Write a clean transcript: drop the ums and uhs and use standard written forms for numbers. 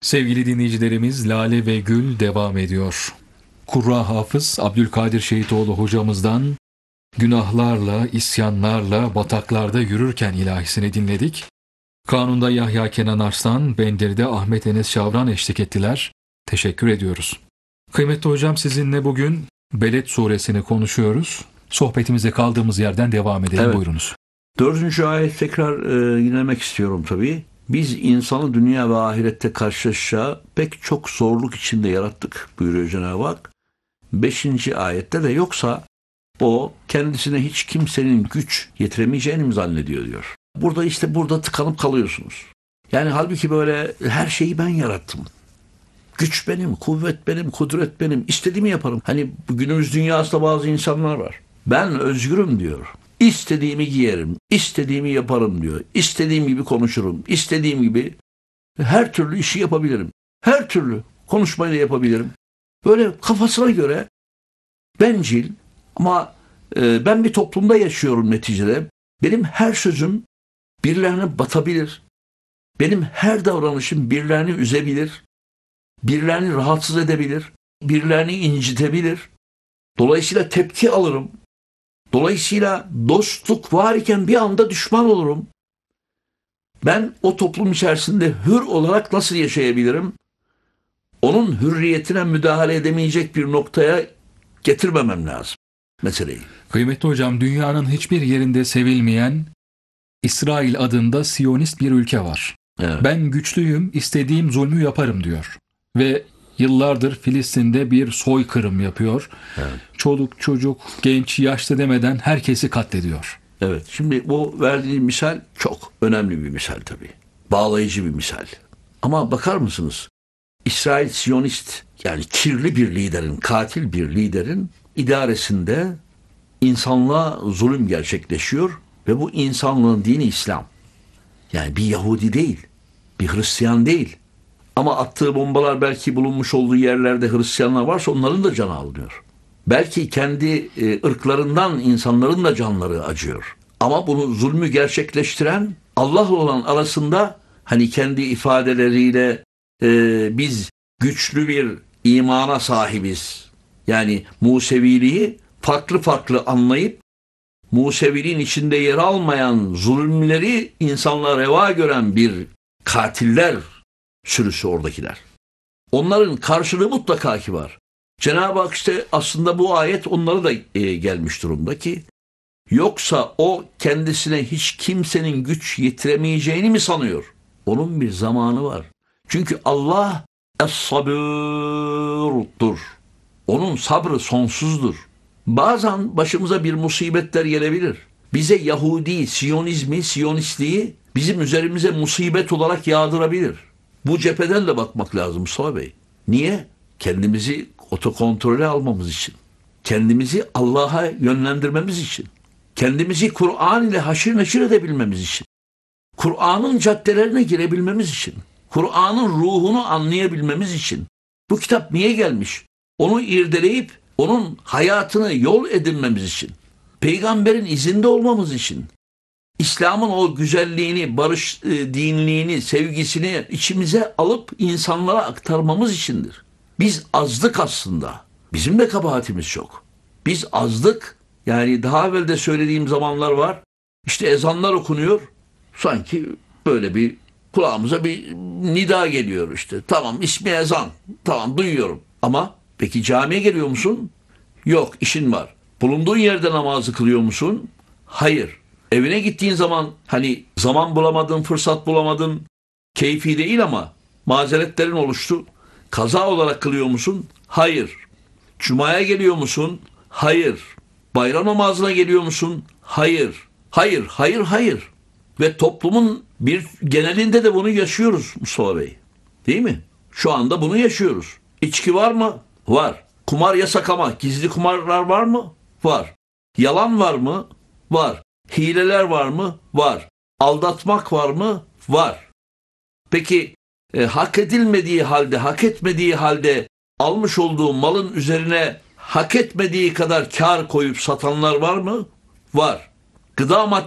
Sevgili dinleyicilerimiz, Lale ve Gül devam ediyor. Kurra Hafız Abdülkadir Şehitoğlu hocamızdan günahlarla, isyanlarla bataklarda yürürken ilahisini dinledik. Kanun'da Yahya Kenan Arslan, Bendir'de Ahmet Enes Şavran eşlik ettiler. Teşekkür ediyoruz. Kıymetli hocam, sizinle bugün Beled suresini konuşuyoruz. Sohbetimize kaldığımız yerden devam edelim. Evet. Buyurunuz. 4. ayet tekrar yinelemek istiyorum tabii. Biz insanı dünya ve ahirette karşılaşacağı pek çok zorluk içinde yarattık buyuruyor Cenab-ı Hak. 5. ayette de yoksa o kendisine hiç kimsenin güç yetiremeyeceğini mi zannediyor diyor. Burada tıkanıp kalıyorsunuz. Yani halbuki böyle her şeyi ben yarattım. Güç benim, kuvvet benim, kudret benim. İstediğimi yaparım. Hani günümüz dünyasında bazı insanlar var. Ben özgürüm diyor. İstediğimi giyerim, istediğimi yaparım diyor. İstediğim gibi konuşurum, istediğim gibi her türlü işi yapabilirim. Her türlü konuşmayı da yapabilirim. Böyle kafasına göre bencil ama ben bir toplumda yaşıyorum neticede. Benim her sözüm birilerine batabilir. Benim her davranışım birilerini üzebilir. Birilerini rahatsız edebilir. Birilerini incitebilir. Dolayısıyla tepki alırım. Dolayısıyla dostluk var iken bir anda düşman olurum. Ben o toplum içerisinde hür olarak nasıl yaşayabilirim? Onun hürriyetine müdahale edemeyecek bir noktaya getirmemem lazım meseleyi. Kıymetli hocam, dünyanın hiçbir yerinde sevilmeyen İsrail adında Siyonist bir ülke var. Evet. Ben güçlüyüm, istediğim zulmü yaparım diyor. Ve yıllardır Filistin'de bir soykırım yapıyor. Evet. Çoluk, çocuk, genç, yaşlı demeden herkesi katlediyor. Evet, şimdi bu verdiğim misal çok önemli bir misal tabii. Bağlayıcı bir misal. Ama bakar mısınız? İsrail Siyonist, yani kirli bir liderin, katil bir liderin idaresinde insanlığa zulüm gerçekleşiyor ve bu insanlığın dini İslam. Yani bir Yahudi değil, bir Hristiyan değil. Ama attığı bombalar belki bulunmuş olduğu yerlerde Hristiyanlar varsa onların da canı alınıyor. Belki kendi ırklarından insanların da canları acıyor. Ama bunu zulmü gerçekleştiren Allah olan arasında hani kendi ifadeleriyle biz güçlü bir imana sahibiz. Yani Museviliği farklı farklı anlayıp Museviliğin içinde yer almayan zulümleri insanlara reva gören bir katiller sürüsü oradakiler. Onların karşılığı mutlaka ki var. Cenab-ı Hak işte aslında bu ayet onlara da gelmiş durumda ki yoksa o kendisine hiç kimsenin güç yetiremeyeceğini mi sanıyor? Onun bir zamanı var. Çünkü Allah es-sabırdır. Onun sabrı sonsuzdur. Bazen başımıza bir musibetler gelebilir. Bize Yahudi, Siyonizmi, Siyonistliği bizim üzerimize musibet olarak yağdırabilir. Bu cepheden de bakmak lazım Mustafa Bey. Niye? Kendimizi otokontrole almamız için. Kendimizi Allah'a yönlendirmemiz için. Kendimizi Kur'an ile haşir neşir edebilmemiz için. Kur'an'ın caddelerine girebilmemiz için. Kur'an'ın ruhunu anlayabilmemiz için. Bu kitap niye gelmiş? Onu irdeleyip onun hayatını yol edinmemiz için. Peygamberin izinde olmamız için. İslam'ın o güzelliğini, barış dinliğini, sevgisini içimize alıp insanlara aktarmamız içindir. Biz azdık aslında. Bizim de kabahatimiz çok. Biz azdık. Yani daha evvel de söylediğim zamanlar var. İşte ezanlar okunuyor. Sanki böyle bir kulağımıza bir nida geliyor işte. Tamam, ismi ezan. Tamam, duyuyorum. Ama peki camiye geliyor musun? Yok, işin var. Bulunduğun yerde namazı kılıyor musun? Hayır. Evine gittiğin zaman hani zaman bulamadın, fırsat bulamadın, keyfi değil ama mazeretlerin oluştu. Kaza olarak kılıyor musun? Hayır. Cuma'ya geliyor musun? Hayır. Bayram namazına geliyor musun? Hayır. Hayır, hayır, hayır. Ve toplumun bir genelinde de bunu yaşıyoruz Mustafa Bey. Değil mi? Şu anda bunu yaşıyoruz. İçki var mı? Var. Kumar yasak ama gizli kumarlar var mı? Var. Yalan var mı? Var. Hileler var mı? Var. Aldatmak var mı? Var. Peki hak edilmediği halde, hak etmediği halde almış olduğu malın üzerine hak etmediği kadar kar koyup satanlar var mı? Var. Gıda